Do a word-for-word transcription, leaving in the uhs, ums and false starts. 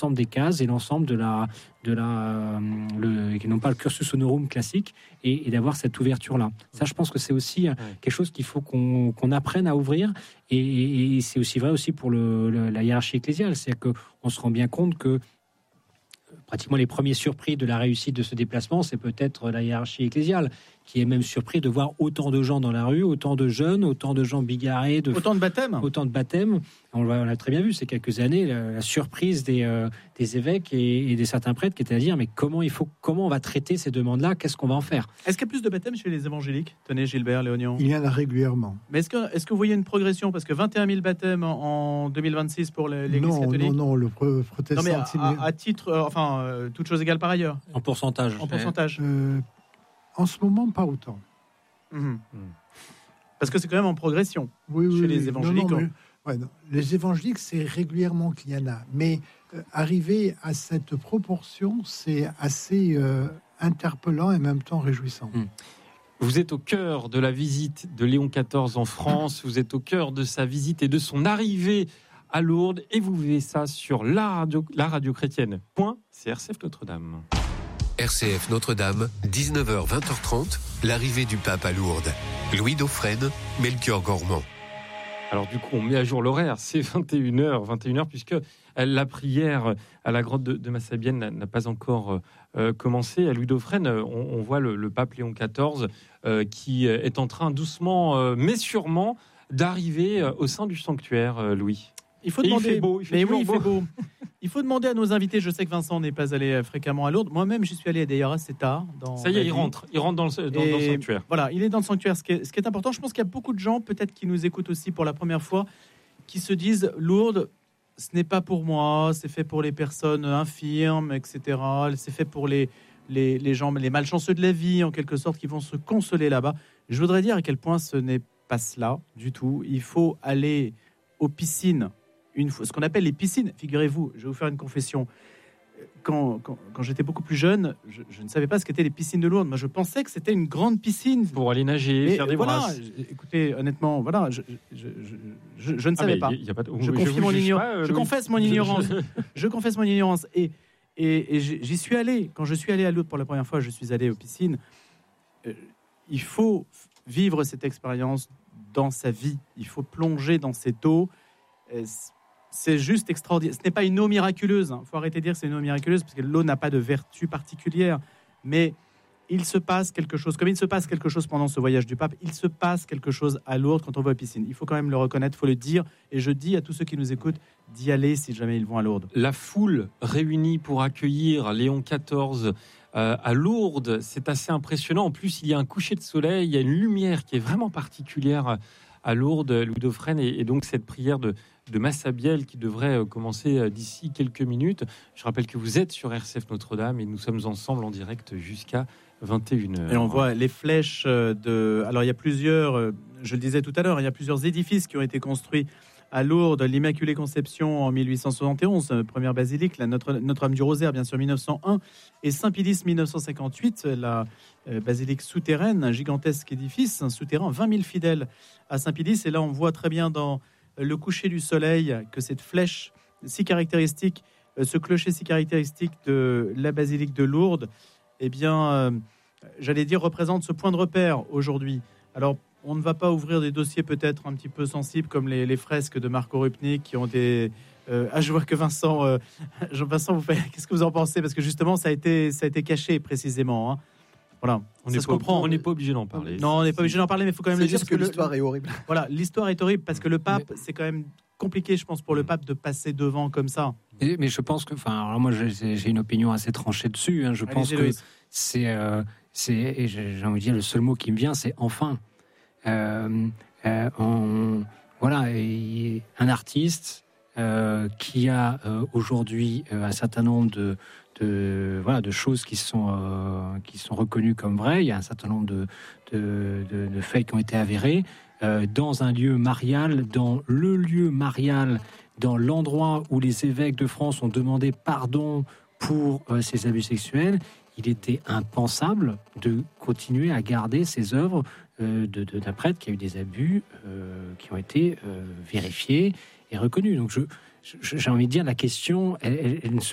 l'ensemble des cases et l'ensemble de la, de la, le, non pas le cursus honorum classique, et, et d'avoir cette ouverture-là. Ça, je pense que c'est aussi ouais. quelque chose qu'il faut qu'on, qu'on apprenne à ouvrir, et, et, et c'est aussi vrai aussi pour le, le, la hiérarchie ecclésiale. C'est-à-dire qu'on se rend bien compte que pratiquement les premiers surpris de la réussite de ce déplacement, c'est peut-être la hiérarchie ecclésiale, qui est même surpris de voir autant de gens dans la rue, autant de jeunes, autant de gens bigarrés, de autant de baptêmes. Autant de baptêmes. On l'a très bien vu ces quelques années, la, la surprise des, euh, des évêques et, et des certains prêtres qui étaient à dire mais comment il faut, comment on va traiter ces demandes-là, qu'est-ce qu'on va en faire ? Est-ce qu'il y a plus de baptêmes chez les évangéliques ? Tenez, Gilbert, Léonion. Il y en a régulièrement. Mais est-ce que, est-ce que vous voyez une progression ? Parce que vingt et un mille baptêmes en deux mille vingt-six pour l'Église non, catholique. Non, non, le protestantisme. Non, mais à, à, à titre, euh, enfin, euh, toutes choses égales par ailleurs. En pourcentage. En pourcentage. Euh, en ce moment, pas autant. Mmh. Mmh. Parce que c'est quand même en progression oui, chez oui, les oui. évangéliques. Non, non, mais, ouais, non. Les évangéliques, c'est régulièrement qu'il y en a. Mais euh, arriver à cette proportion, c'est assez euh, interpellant et en même temps réjouissant. Mmh. Vous êtes au cœur de la visite de Léon quatorze en France. Vous êtes au cœur de sa visite et de son arrivée à Lourdes. Et vous vivez ça sur la radio, la radio chrétienne. Point, c'est R C F Notre-Dame. R C F Notre-Dame, dix-neuf heures vingt heures trente, l'arrivée du pape à Lourdes. Louis Dauphren, Melchior Gormand. Alors du coup, on met à jour l'horaire, c'est vingt et une heures, vingt et une heures, puisque la prière à la grotte de, de Massabielle n'a, n'a pas encore euh, commencé. À Louis Dauphren, on, on voit le, le pape Léon quatorze euh, qui est en train doucement, euh, mais sûrement, d'arriver au sein du sanctuaire, euh, Louis. Il faut demander. Il fait beau, il fait mais oui, il beau. fait beau. Il faut demander à nos invités. Je sais que Vincent n'est pas allé fréquemment à Lourdes. Moi-même, j'y suis allé d'ailleurs assez tard. Dans Ça y est, il rentre. Il rentre dans le, dans, dans le sanctuaire. Voilà, il est dans le sanctuaire. Ce qui est, ce qui est important, je pense qu'il y a beaucoup de gens, peut-être qui nous écoutent aussi pour la première fois, qui se disent Lourdes, ce n'est pas pour moi. C'est fait pour les personnes infirmes, et cetera. C'est fait pour les les, les gens, les malchanceux de la vie, en quelque sorte, qui vont se consoler là-bas. Je voudrais dire à quel point ce n'est pas cela du tout. Il faut aller aux piscines. Une fois, ce qu'on appelle les piscines, figurez-vous, je vais vous faire une confession. Quand, quand, quand j'étais beaucoup plus jeune, je, je ne savais pas ce qu'étaient les piscines de Lourdes. Moi, je pensais que c'était une grande piscine. Pour aller nager, mais faire des voilà, brasses. Écoutez, honnêtement, voilà, je, je, je, je, je ne savais ah, pas. Y a pas de... Je confie mon ignorance. Je confesse mon ignorance. Je confesse mon ignorance. Et, et, et j'y suis allé. Quand je suis allé à Lourdes pour la première fois, je suis allé aux piscines. Euh, il faut vivre cette expérience dans sa vie. Il faut plonger dans cette eau. Euh, C'est juste extraordinaire. Ce n'est pas une eau miraculeuse. Il hein. faut arrêter de dire que c'est une eau miraculeuse parce que l'eau n'a pas de vertu particulière. Mais il se passe quelque chose. Comme il se passe quelque chose pendant ce voyage du pape, il se passe quelque chose à Lourdes quand on va aux piscines. Il faut quand même le reconnaître, il faut le dire. Et je dis à tous ceux qui nous écoutent d'y aller si jamais ils vont à Lourdes. La foule réunie pour accueillir Léon quatorze euh, à Lourdes, c'est assez impressionnant. En plus, il y a un coucher de soleil, il y a une lumière qui est vraiment particulière à Lourdes, Louis Dauphren, et, et donc cette prière de de Massabielle qui devrait commencer d'ici quelques minutes. Je rappelle que vous êtes sur R C F Notre-Dame et nous sommes ensemble en direct jusqu'à vingt et une heures. Et on voit les flèches de... Alors il y a plusieurs, je le disais tout à l'heure, il y a plusieurs édifices qui ont été construits à Lourdes. L'Immaculée Conception en mille huit cent soixante et onze, première basilique, la Notre, Notre-Dame du Rosaire bien sûr mille neuf cent un, et Saint-Pédis mille neuf cent cinquante-huit, la basilique souterraine, un gigantesque édifice, un souterrain, vingt mille fidèles à Saint-Pédis. Et là on voit très bien dans le coucher du soleil, que cette flèche si caractéristique, ce clocher si caractéristique de la basilique de Lourdes, eh bien, euh, j'allais dire, représente ce point de repère aujourd'hui. Alors, on ne va pas ouvrir des dossiers peut-être un petit peu sensibles comme les, les fresques de Marco Rupnik qui ont des... Euh, ah, je vois que Vincent, euh, Vincent, vous faites, qu'est-ce que vous en pensez ? Parce que justement, ça a été, ça a été caché précisément, hein. Voilà, on n'est pas, on n'est pas obligé d'en parler. Non, on n'est pas obligé d'en parler, mais il faut quand même c'est le dire. juste que, que l'histoire le, est horrible. Voilà, l'histoire est horrible parce que le pape, mais, c'est quand même compliqué, je pense, pour le pape de passer devant comme ça. Et, mais je pense que, enfin, alors moi, j'ai, j'ai une opinion assez tranchée dessus. Hein. Je Allez, pense que Louis. c'est, euh, c'est, et j'ai envie de dire, le seul mot qui me vient, c'est enfin. Euh, euh, on, voilà, et un artiste euh, qui a euh, aujourd'hui euh, un certain nombre de De, voilà, de choses qui sont, euh, qui sont reconnues comme vraies. Il y a un certain nombre de, de, de, de faits qui ont été avérés euh, dans un lieu marial, dans le lieu marial, dans l'endroit où les évêques de France ont demandé pardon pour euh, ces abus sexuels. Il était impensable de continuer à garder ces œuvres euh, de, de, d'un prêtre qui a eu des abus euh, qui ont été euh, vérifiés et reconnus. Donc je, je, j'ai envie de dire, la question, elle, elle, elle ne se